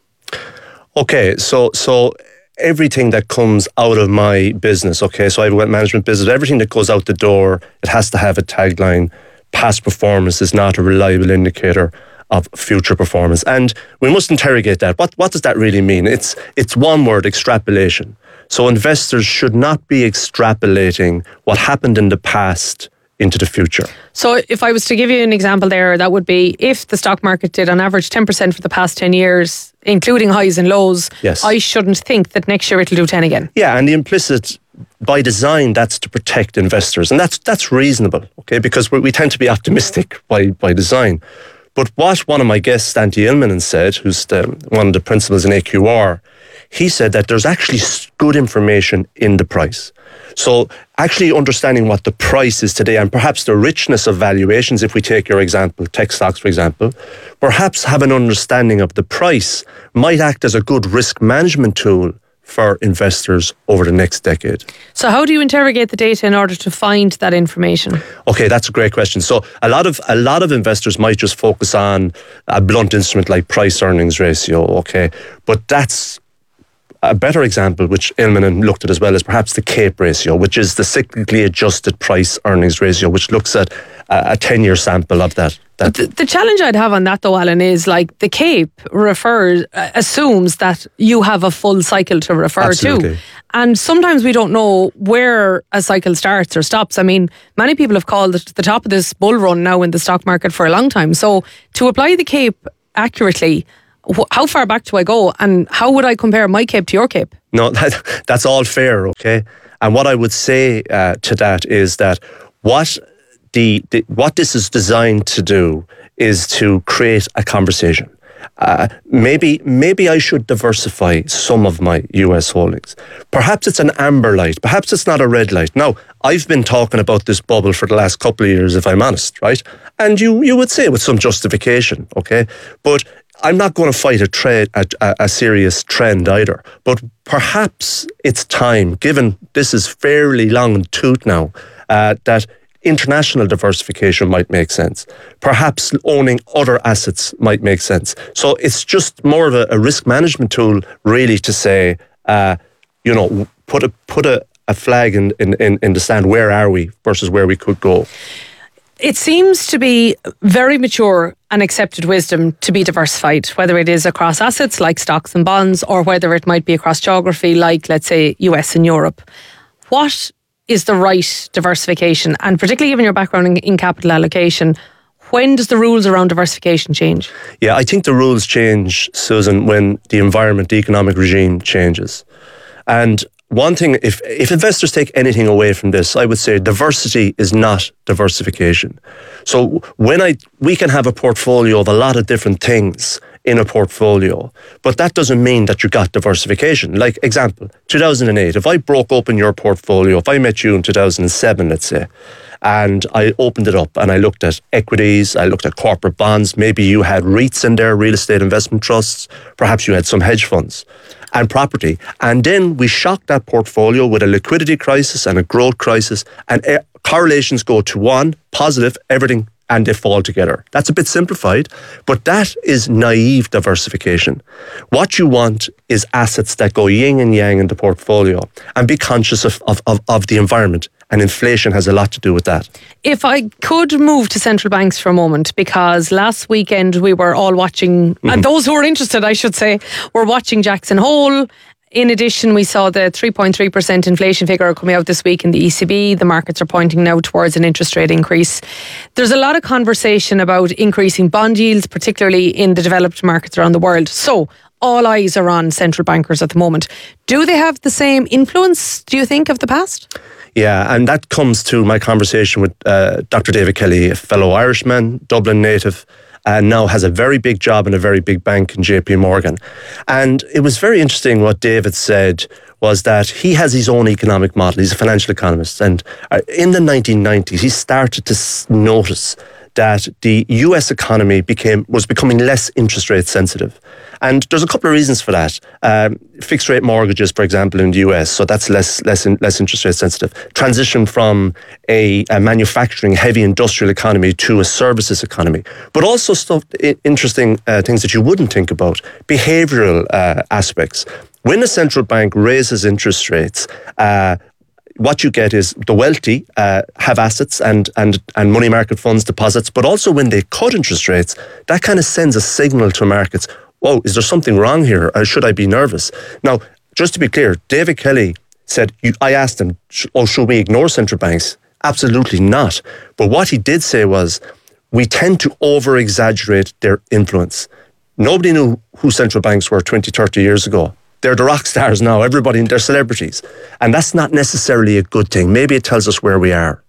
Okay, so so... everything that comes out of my business, okay, so I have a wealth management business, everything that goes out the door, it has to have a tagline. Past performance is not a reliable indicator of future performance. And we must interrogate that. What what does that really mean? It's it's one word, extrapolation. So investors should not be extrapolating what happened in the past into the future. So if I was to give you an example there, that would be if the stock market did on average ten percent for the past ten years, including highs and lows, yes. I shouldn't think that next year it'll do ten again. Yeah, and the implicit, by design, that's to protect investors. And that's that's reasonable, okay, because we, we tend to be optimistic by, by design. But what one of my guests, Antti Ilmanen, said, who's the, one of the principals in A Q R, he said that there's actually good information in the price. So actually understanding what the price is today and perhaps the richness of valuations, if we take your example, tech stocks, for example, perhaps have an understanding of the price might act as a good risk management tool for investors over the next decade. So how do you interrogate the data in order to find that information? Okay, that's a great question. So a lot of a lot of investors might just focus on a blunt instrument like price earnings ratio, okay, but that's A better example, which Ilmennon looked at as well, is perhaps the CAPE ratio, which is the cyclically adjusted price earnings ratio, which looks at a ten-year sample of that. that. The, the challenge I'd have on that though, Alan, is like the CAPE refers, uh, assumes that you have a full cycle to refer Absolutely. to. And sometimes we don't know where a cycle starts or stops. I mean, many people have called it the top of this bull run now in the stock market for a long time. So to apply the CAPE accurately, wh- how far back do I go? And how would I compare my CAPE to your CAPE? No, that, that's all fair, okay? And what I would say uh, to that is that what the, the what this is designed to do is to create a conversation. Uh, maybe maybe I should diversify some of my U S holdings. Perhaps it's an amber light. Perhaps it's not a red light. Now, I've been talking about this bubble for the last couple of years, if I'm honest, right? And you, you would say with some justification, okay? But I'm not going to fight a, trade, a, a, a serious trend either. But perhaps it's time, given this is fairly long in the tooth now, uh, that international diversification might make sense. Perhaps owning other assets might make sense. So it's just more of a, a risk management tool, really, to say, uh, you know, put a put a, a flag in, in, in the sand. Where are we versus where we could go? It seems to be very mature and accepted wisdom to be diversified, whether it is across assets like stocks and bonds, or whether it might be across geography like, let's say, U S and Europe. What is the right diversification? And particularly given your background in, in capital allocation, when does the rules around diversification change? Yeah, I think the rules change, Susan, when the environment, the economic regime changes. And one thing, if, if investors take anything away from this, I would say diversity is not diversification. So when I we can have a portfolio of a lot of different things in a portfolio, but that doesn't mean that you got diversification. Like, example, two thousand eight, if I broke open your portfolio, if I met you in two thousand seven, let's say, and I opened it up and I looked at equities, I looked at corporate bonds, maybe you had REITs in there, real estate investment trusts, perhaps you had some hedge funds and property. And then we shocked that portfolio with a liquidity crisis and a growth crisis, and correlations go to one, positive, everything, and they fall together. That's a bit simplified, but that is naive diversification. What you want is assets that go yin and yang in the portfolio, and be conscious of, of, of, of the environment. And inflation has a lot to do with that. If I could move to central banks for a moment, because last weekend we were all watching, mm-hmm. and those who are interested, I should say, were watching Jackson Hole. In addition, we saw the three point three percent inflation figure coming out this week in the E C B. The markets are pointing now towards an interest rate increase. There's a lot of conversation about increasing bond yields, particularly in the developed markets around the world. So all eyes are on central bankers at the moment. Do they have the same influence, do you think, of the past? Yeah, and that comes to my conversation with uh, Doctor David Kelly, a fellow Irishman, Dublin native, and now has a very big job in a very big bank in J P Morgan. And it was very interesting what David said was that he has his own economic model. He's a financial economist. And in the nineteen nineties, he started to notice that the U S economy became was becoming less interest rate sensitive. And there's a couple of reasons for that. Um, fixed rate mortgages, for example, in the U S, so that's less less in, less interest rate sensitive. Transition from a, a manufacturing, heavy industrial economy to a services economy. But also stuff, interesting uh, things that you wouldn't think about, behavioural uh, aspects. When a central bank raises interest rates, uh, what you get is the wealthy uh, have assets and, and, and money market funds deposits, but also when they cut interest rates, that kind of sends a signal to markets, whoa, is there something wrong here? Or should I be nervous? Now, just to be clear, David Kelly said, you, I asked him, oh, should we ignore central banks? Absolutely not. But what he did say was, we tend to over-exaggerate their influence. Nobody knew who central banks were twenty, thirty years ago. They're the rock stars now. Everybody, they're celebrities. And that's not necessarily a good thing. Maybe it tells us where we are.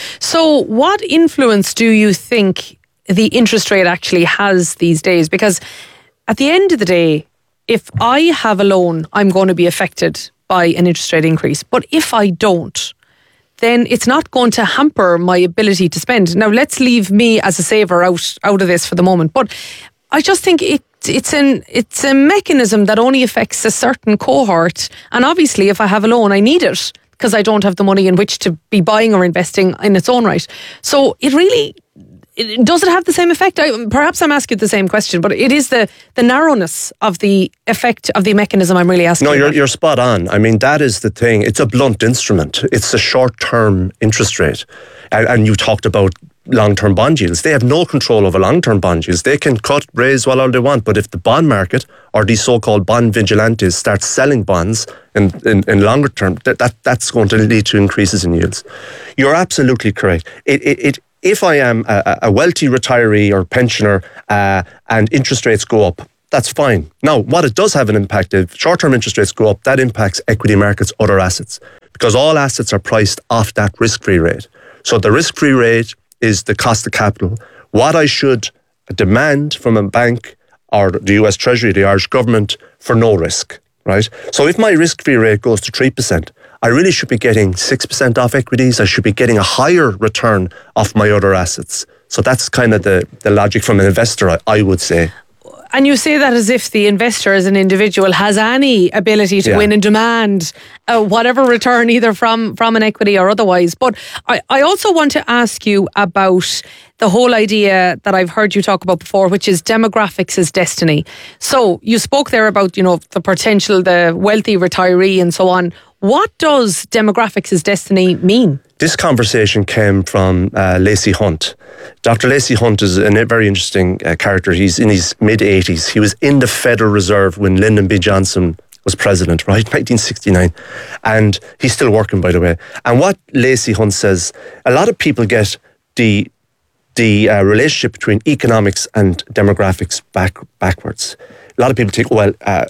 So what influence do you think the interest rate actually has these days? Because at the end of the day, if I have a loan, I'm going to be affected by an interest rate increase. But if I don't, then it's not going to hamper my ability to spend. Now, let's leave me as a saver out, out of this for the moment. But I just think it It's an it's a mechanism that only affects a certain cohort. And obviously, if I have a loan, I need it because I don't have the money in which to be buying or investing in its own right. So it really, it, does it have the same effect? I, perhaps I'm asking the same question, but it is the, the narrowness of the effect of the mechanism I'm really asking. No, you're, about. you're spot on. I mean, that is the thing. It's a blunt instrument. It's a short-term interest rate. And, and you talked about long-term bond yields. They have no control over long-term bond yields. They can cut, raise what all they want, but if the bond market or these so-called bond vigilantes start selling bonds in, in, in longer term, that, that that's going to lead to increases in yields. You're absolutely correct. It, it, it if I am a, a wealthy retiree or pensioner uh, and interest rates go up, that's fine. Now, what it does have an impact, if short-term interest rates go up, that impacts equity markets, other assets, because all assets are priced off that risk-free rate. So the risk-free rate is the cost of capital. What I should demand from a bank or the U S Treasury, the Irish government, for no risk, right? So if my risk-free rate goes to three percent, I really should be getting six percent off equities. I should be getting a higher return off my other assets. So that's kind of the, the logic from an investor, I, I would say. And you say that as if the investor as an individual has any ability to Yeah. win and demand uh, whatever return either from, from an equity or otherwise. But I, I also want to ask you about the whole idea that I've heard you talk about before, which is demographics is destiny. So you spoke there about, you know, the potential, the wealthy retiree and so on. What does demographics is destiny mean? This conversation came from uh, Lacey Hunt. Doctor Lacey Hunt is a very interesting uh, character. He's in his mid-eighties. He was in the Federal Reserve when Lyndon B. Johnson was president, right? nineteen sixty-nine. And he's still working, by the way. And what Lacey Hunt says, a lot of people get the the uh, relationship between economics and demographics back backwards. A lot of people think, well, uh,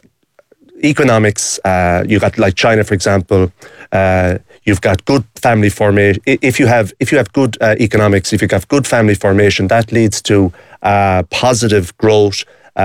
economics, uh, you got like China, for example, uh, you've got good family formation. If you have if you have good uh, economics, if you have good family formation, that leads to uh, positive growth.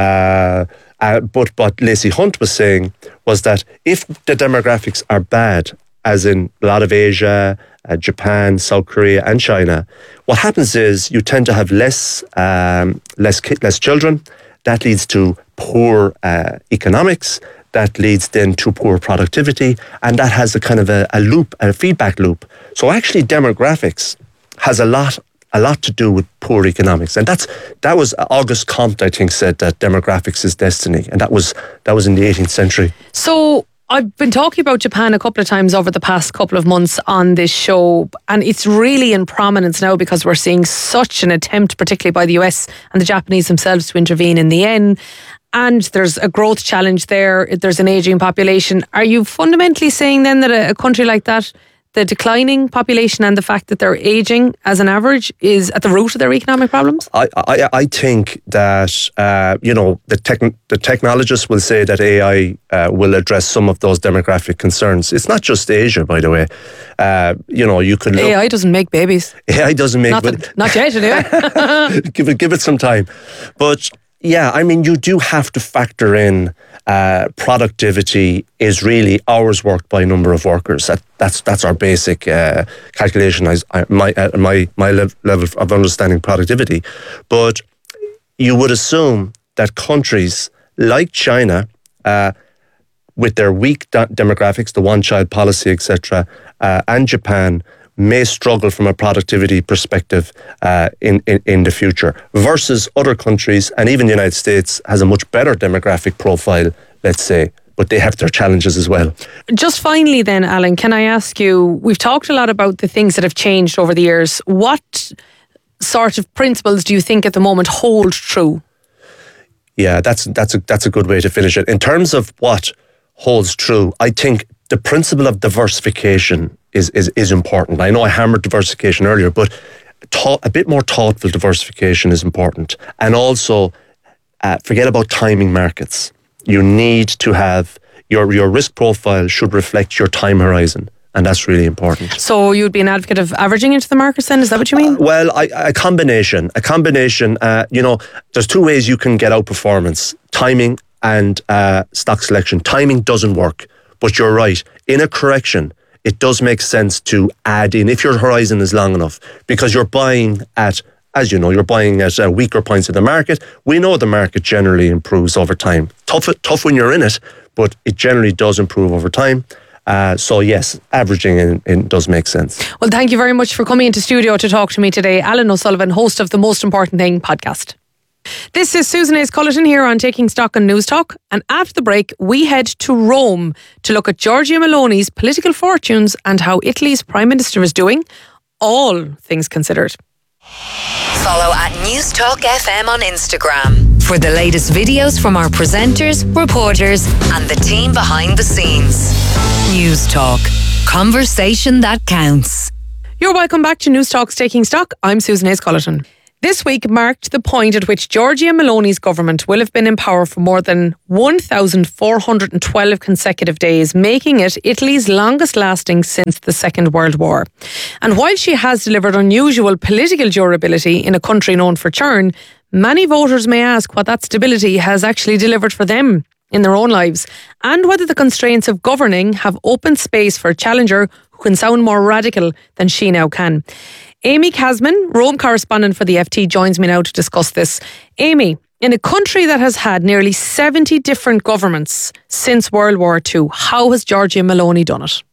Uh, uh, but what Lacey Hunt was saying was that if the demographics are bad, as in a lot of Asia, uh, Japan, South Korea, and China, what happens is you tend to have less um, less ki- less children. That leads to poor uh, economics. That leads then to poor productivity, and that has a kind of a, a loop, a feedback loop. So actually, demographics has a lot, a lot to do with poor economics, and that's that was Auguste Comte, I think, said that demographics is destiny, and that was that was in the eighteenth century. So I've been talking about Japan a couple of times over the past couple of months on this show, and it's really in prominence now because we're seeing such an attempt, particularly by the U S and the Japanese themselves, to intervene in the yen. And there's a growth challenge there. There's an ageing population. Are you fundamentally saying then that a, a country like that, the declining population and the fact that they're aging as an average is at the root of their economic problems? I I, I think that uh, you know the tech, the technologists will say that A I uh, will address some of those demographic concerns. It's not just Asia, by the way. Uh, you know, you could look, A I doesn't make babies. A I doesn't make not, that, not yet, anyway. give it give it some time, but. Yeah, I mean, you do have to factor in uh, productivity is really hours worked by number of workers. That, that's that's our basic uh, calculation. I, my uh, my my level of understanding productivity, but you would assume that countries like China, uh, with their weak de- demographics, the one-child policy, et cetera, uh, and Japan, may struggle from a productivity perspective uh, in, in, in the future versus other countries, and even the United States has a much better demographic profile, let's say, but they have their challenges as well. Just finally then, Alan, can I ask you, we've talked a lot about the things that have changed over the years. What sort of principles do you think at the moment hold true? Yeah, that's that's a, that's a good way to finish it. In terms of what holds true, I think the principle of diversification is, is, is important. I know I hammered diversification earlier, but thought, a bit more thoughtful diversification is important. And also, uh, forget about timing markets. You need to have, your, your risk profile should reflect your time horizon. And that's really important. So you'd be an advocate of averaging into the markets then? Is that what you mean? Uh, well, I, a combination. A combination, uh, you know, there's two ways you can get outperformance. Timing and uh, stock selection. Timing doesn't work. But you're right. In a correction, it does make sense to add in, if your horizon is long enough, because you're buying at, as you know, you're buying at uh, weaker points of the market. We know the market generally improves over time. Tough, tough when you're in it, but it generally does improve over time. Uh, so yes, averaging in, in does make sense. Well, thank you very much for coming into studio to talk to me today. Alan O'Sullivan, host of the Most Important Thing podcast. This is Susan Hayes Cullerton here on Taking Stock on News Talk, and after the break we head to Rome to look at Giorgia Meloni's political fortunes and how Italy's Prime Minister is doing, all things considered. Follow at News Talk F M on Instagram for the latest videos from our presenters, reporters and the team behind the scenes. News Talk. Conversation that counts. You're welcome back to News Talk's Taking Stock. I'm Susan Hayes Cullerton. This week marked the point at which Giorgia Meloni's government will have been in power for more than one thousand four hundred twelve consecutive days, making it Italy's longest lasting since the Second World War. And while she has delivered unusual political durability in a country known for churn, many voters may ask what that stability has actually delivered for them in their own lives, and whether the constraints of governing have opened space for a challenger who can sound more radical than she now can. Amy Casman, Rome correspondent for the F T, joins me now to discuss this. Amy, in a country that has had nearly seventy different governments since World War Two, how has Giorgia Meloni done it?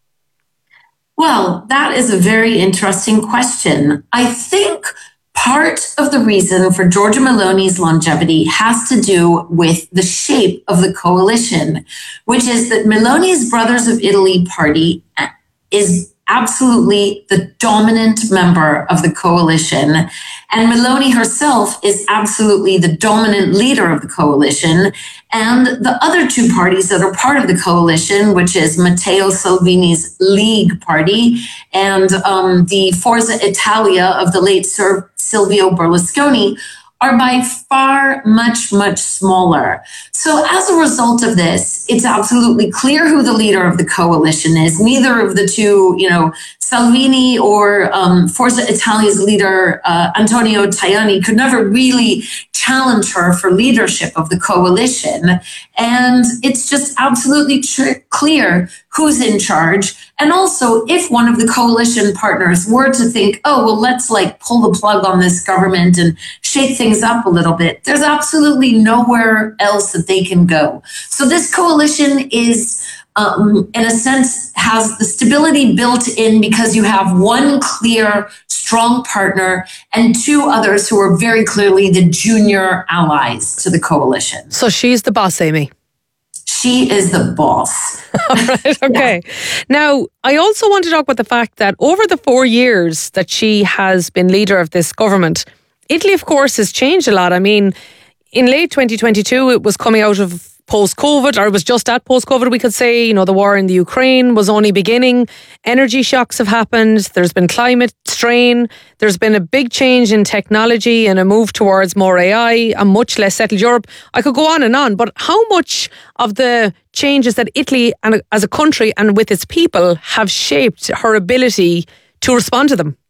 Well, that is a very interesting question. I think part of the reason for Giorgia Meloni's longevity has to do with the shape of the coalition, which is that Meloni's Brothers of Italy party is absolutely the dominant member of the coalition. And Meloni herself is absolutely the dominant leader of the coalition. And the other two parties that are part of the coalition, which is Matteo Salvini's League Party and um, the Forza Italia of the late Sir Silvio Berlusconi, are by far much, much smaller. So as a result of this, it's absolutely clear who the leader of the coalition is. Neither of the two, you know, Salvini or um, Forza Italia's leader, uh, Antonio Tajani, could never really challenge her for leadership of the coalition. And it's just absolutely tr- clear who's in charge. And also, if one of the coalition partners were to think, oh, well, let's like pull the plug on this government and shake things up a little bit, there's absolutely nowhere else that they can go. So this coalition is, um, in a sense, has the stability built in because you have one clear, strong partner and two others who are very clearly the junior allies to the coalition. So she's the boss, Amy. She is the boss. All right, okay. Yeah. Now, I also want to talk about the fact that over the four years that she has been leader of this government, Italy, of course, has changed a lot. I mean, in late twenty twenty-two, it was coming out of post-COVID, or it was just at post-COVID, we could say. You know, the war in the Ukraine was only beginning. Energy shocks have happened. There's been climate strain. There's been a big change in technology and a move towards more A I, a much less settled Europe. I could go on and on, but how much of the changes that Italy and as a country and with its people have shaped her ability to respond to them?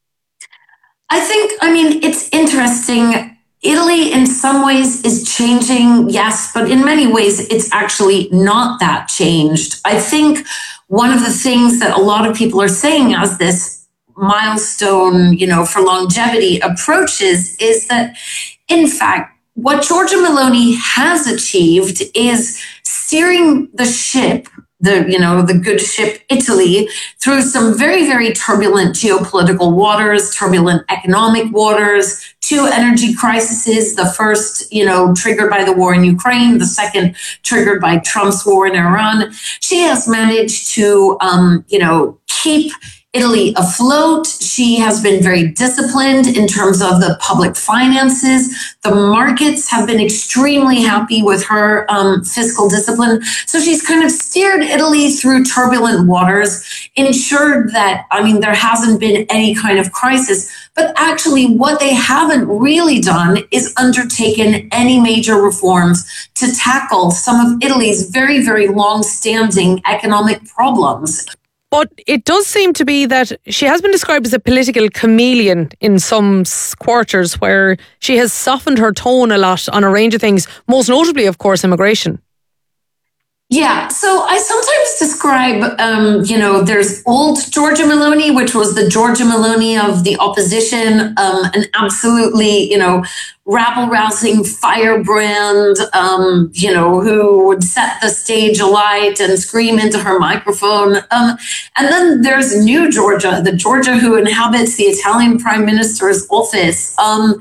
I think, I mean, it's interesting. Italy in some ways is changing, yes, but in many ways it's actually not that changed. I think one of the things that a lot of people are saying as this milestone, you know, for longevity approaches is that, in fact, what Giorgia Meloni has achieved is steering the ship, the, you know, the good ship Italy, through some very, very turbulent geopolitical waters, turbulent economic waters, two energy crises, the first, you know, triggered by the war in Ukraine, the second triggered by Trump's war in Iran. She has managed to, um, you know, keep Italy afloat. She has been very disciplined in terms of the public finances. The markets have been extremely happy with her um, fiscal discipline. So she's kind of steered Italy through turbulent waters, ensured that, I mean, there hasn't been any kind of crisis. But actually, what they haven't really done is undertaken any major reforms to tackle some of Italy's very, very long-standing economic problems. But it does seem to be that she has been described as a political chameleon in some quarters, where she has softened her tone a lot on a range of things, most notably, of course, immigration. Yeah, so I sometimes describe, um, you know, there's old Giorgia Meloni, which was the Giorgia Meloni of the opposition, um, an absolutely, you know, rabble-rousing firebrand, um, you know, who would set the stage alight and scream into her microphone. Um, and then there's new Giorgia, the Giorgia who inhabits the Italian Prime Minister's office. Um,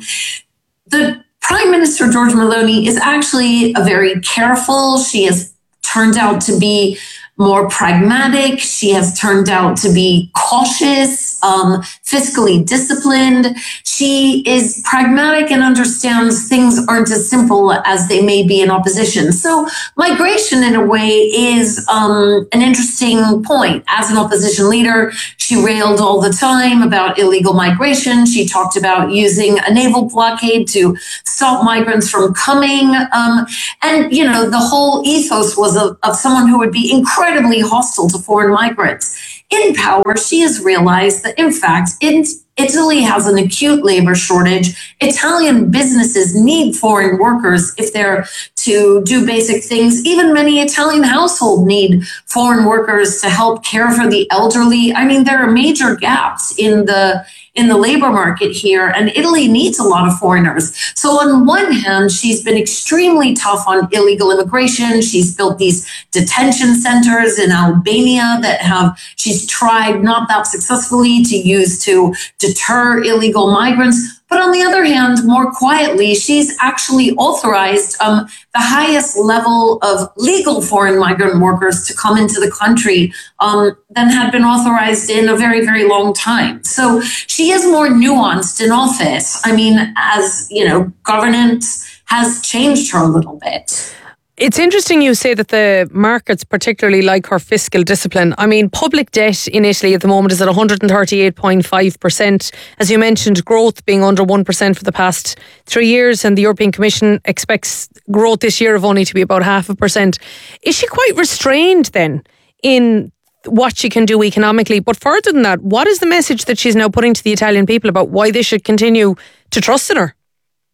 the Prime Minister, Giorgia Meloni, is actually a very careful, she has turned out to be more pragmatic. She has turned out to be cautious, um, fiscally disciplined. She is pragmatic and understands things aren't as simple as they may be in opposition. So migration, in a way, is um, an interesting point. As an opposition leader, she railed all the time about illegal migration. She talked about using a naval blockade to stop migrants from coming. Um, and, you know, the whole ethos was of, of someone who would be incredibly incredibly hostile to foreign migrants. In power, she has realized that, in fact, in Italy has an acute labor shortage. Italian businesses need foreign workers if they're to do basic things. Even many Italian households need foreign workers to help care for the elderly. I mean, there are major gaps in the in the labor market here, and Italy needs a lot of foreigners. So on one hand, she's been extremely tough on illegal immigration. She's built these detention centers in Albania that have, she's tried not that successfully to use to deter illegal migrants. But on the other hand, more quietly, she's actually authorized um, the highest level of legal foreign migrant workers to come into the country um, than had been authorized in a very, very long time. So she is more nuanced in office. I mean, as, you know, governance has changed her a little bit. It's interesting you say that the markets particularly like her fiscal discipline. I mean, public debt in Italy at the moment is at one hundred thirty-eight point five percent. As you mentioned, growth being under one percent for the past three years, and the European Commission expects growth this year of only to be about half a percent. Is she quite restrained then in what she can do economically? But further than that, what is the message that she's now putting to the Italian people about why they should continue to trust in her?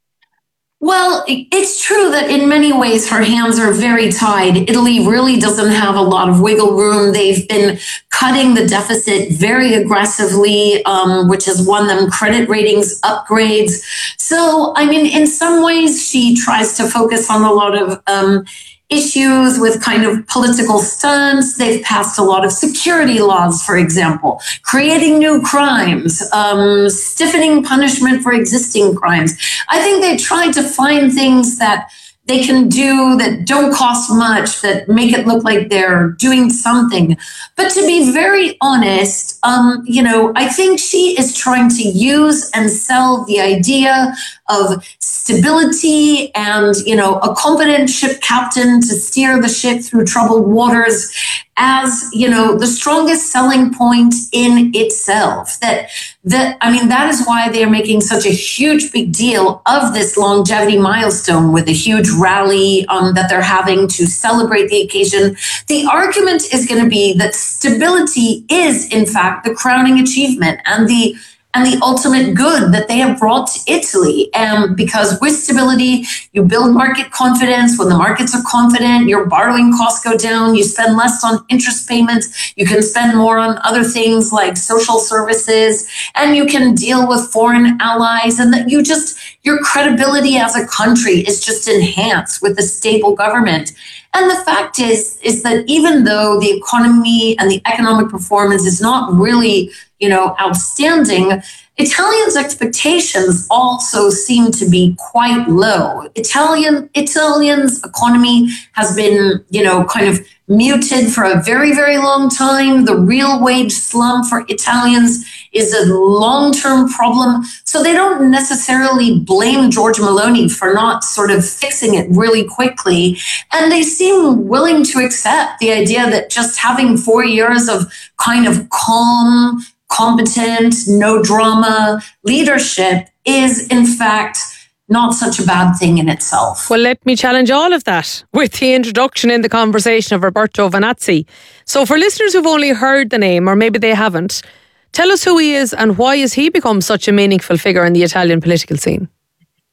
Well, it's true that in many ways her hands are very tied. Italy really doesn't have a lot of wiggle room. They've been cutting the deficit very aggressively, um, which has won them credit ratings upgrades. So, I mean, in some ways, she tries to focus on a lot of um, issues with kind of political stunts. They've passed a lot of security laws, for example, creating new crimes, um, stiffening punishment for existing crimes. I think they tried to find things that they can do that don't cost much, that make it look like they're doing something. But to be very honest, um, you know, I think she is trying to use and sell the idea of stability and, you know, a competent ship captain to steer the ship through troubled waters as, you know, the strongest selling point in itself. That, that, I mean, that is why they are making such a huge big deal of this longevity milestone with a huge rally um, that they're having to celebrate the occasion. The argument is going to be that stability is, in fact, the crowning achievement and the and the ultimate good that they have brought to Italy. Um, because with stability, you build market confidence. When the markets are confident, your borrowing costs go down. You spend less on interest payments. You can spend more on other things like social services, and you can deal with foreign allies. And that you just, your credibility as a country is just enhanced with a stable government. And the fact is, is that even though the economy and the economic performance is not really, you know, outstanding, Italians' expectations also seem to be quite low. Italian Italians' economy has been, you know, kind of muted for a very, very long time. The real wage slump for Italians is a long-term problem. So they don't necessarily blame Giorgia Meloni for not sort of fixing it really quickly. And they seem willing to accept the idea that just having four years of kind of calm, competent, no drama leadership is, in fact, not such a bad thing in itself. Well, let me challenge all of that with the introduction in the conversation of Roberto Vanazzi. So for listeners who've only heard the name, or maybe they haven't, tell us who he is and why has he become such a meaningful figure in the Italian political scene?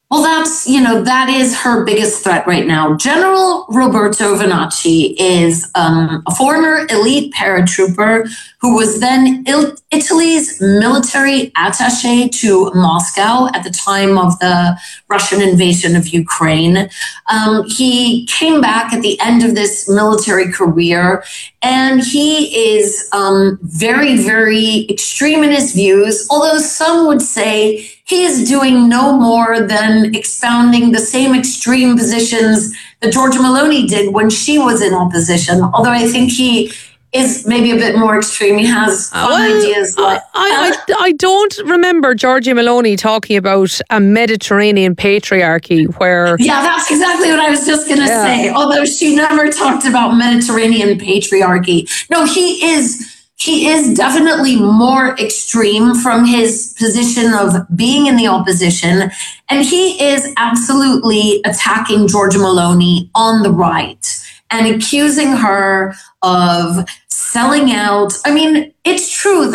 Well, that's, you know, that is her biggest threat right now. General Roberto Vannacci is um, a former elite paratrooper who was then Il- Italy's military attaché to Moscow at the time of the Russian invasion of Ukraine. Um, he came back at the end of this military career, and he is um, very, very extreme in his views, although some would say he is doing no more than expounding the same extreme positions that Giorgia Meloni did when she was in opposition, although I think he is maybe a bit more extreme. He has fun well, ideas. Like, I, I, I don't remember Giorgia Meloni talking about a Mediterranean patriarchy where... Yeah, that's exactly what I was just going to Yeah. say, although she never talked about Mediterranean patriarchy. No, he is... He is definitely more extreme from his position of being in the opposition, and he is absolutely attacking Giorgia Meloni on the right and accusing her of selling out. I mean, it's true that